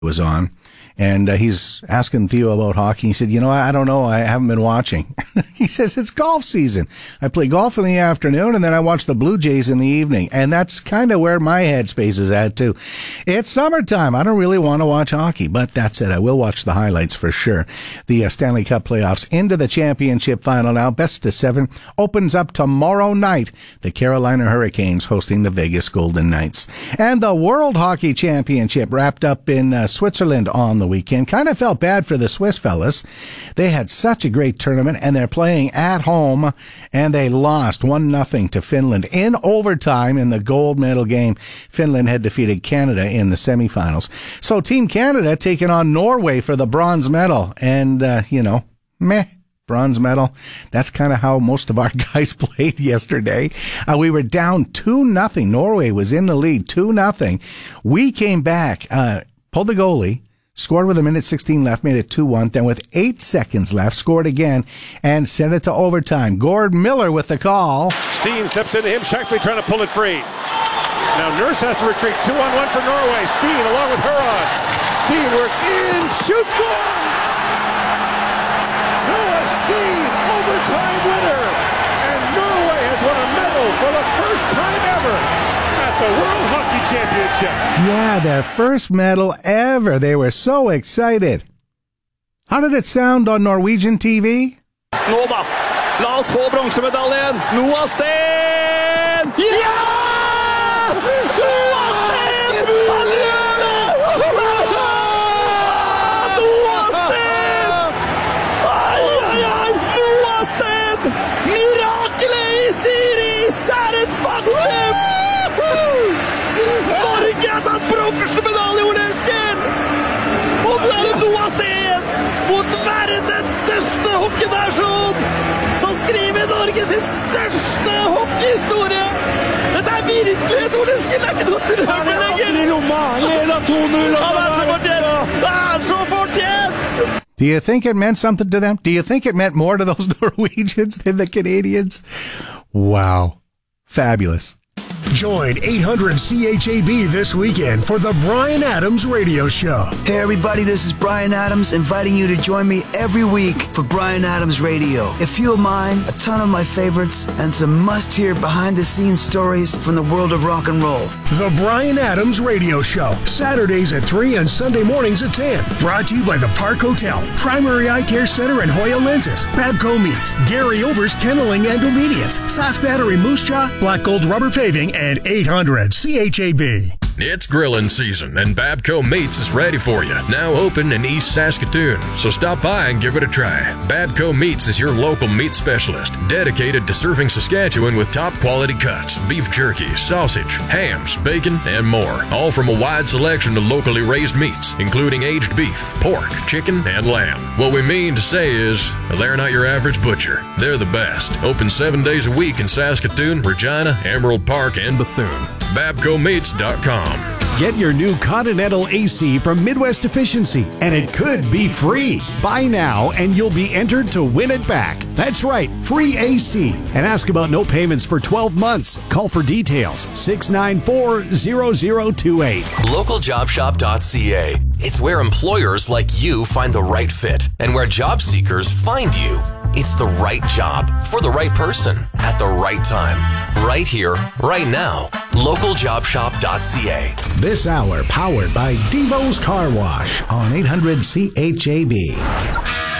was on, and he's asking Theo about hockey. He said, I don't know. I haven't been watching. He says, it's golf season. I play golf in the afternoon, and then I watch the Blue Jays in the evening. And that's kind of where my headspace is at, too. It's summertime. I don't really want to watch hockey, but that said, I will watch the highlights for sure. The Stanley Cup playoffs into the championship final now. Best of 7 opens up tomorrow night. The Carolina Hurricanes hosting the Vegas Golden Knights. And the World Hockey Championship wrapped up in Switzerland on the weekend. Kind of felt bad for the Swiss fellas. They had such a great tournament, and they're playing at home, and they lost 1-0 to Finland in overtime in the gold medal game. Finland had defeated Canada in the semifinals. So Team Canada taking on Norway for the bronze medal, and, bronze medal. That's kind of how most of our guys played yesterday. We were down 2-0. Norway was in the lead, 2-0. We came back, pulled the goalie, scored with 1:16 left, made it 2-1. Then with 8 seconds left, scored again and sent it to overtime. Gord Miller with the call. Steen steps into him, Shackley trying to pull it free. Now Nurse has to retreat, 2-on-1 for Norway. Steen along with Huron. Steen works in, shoots, goal! Noah Steen, overtime winner! And Norway has won a medal for the first time ever at the World Hockey Championship. Yeah, their first medal ever. They were so excited. How did it sound on Norwegian TV? Nå da, la oss få bronsemedaljen. Noah Steen! Ja! Noah Steen! Han gjør det! Noah Steen! Ai, ai, ai! Noah Steen! Mirakelet i Siri! Kjæret faktum! Norge har tatt bronsemedalje, Ole Eskil! Og det er Noah Steen mot verdens største hockeynasjon som skriver Norge sin største hockeyhistorie. Dette er virkelig, Ole Eskil, det er ikke noe drømme lenger. Leder 2-0. Han er så fortjent! Det er så fortjent! Do you think it meant something to them? Do you think it meant more to those Norwegians than the Canadians? Wow. Fabulous. Join 800 CHAB this weekend for the Bryan Adams Radio Show. Hey everybody, this is Bryan Adams inviting you to join me every week for Bryan Adams Radio. A few of mine, a ton of my favorites, and some must-hear behind-the-scenes stories from the world of rock and roll. The Bryan Adams Radio Show, Saturdays at 3 and Sunday mornings at 10. Brought to you by the Park Hotel, Primary Eye Care Center and Hoya Lenses, Babco Meats, Gary Over's Kenneling and Obedience, Sass Battery Moose Jaw, Black Gold Rubber Paving, and 800 CHAB. It's grilling season, and Babco Meats is ready for you. Now open in East Saskatoon, so stop by and give it a try. Babco Meats is your local meat specialist, dedicated to serving Saskatchewan with top-quality cuts, beef jerky, sausage, hams, bacon, and more. All from a wide selection of locally raised meats, including aged beef, pork, chicken, and lamb. What we mean to say is, they're not your average butcher. They're the best. Open 7 days a week in Saskatoon, Regina, Emerald Park, and Bethune. BabcoMeats.com. Get your new Continental AC from Midwest Efficiency, and it could be free. Buy now, and you'll be entered to win it back. That's right, free AC. And ask about no payments for 12 months. Call for details, 694-0028. LocalJobShop.ca. It's where employers like you find the right fit, and where job seekers find you. It's the right job for the right person at the right time. Right here, right now. LocalJobShop.ca. This hour powered by Devo's Car Wash on 800 CHAB.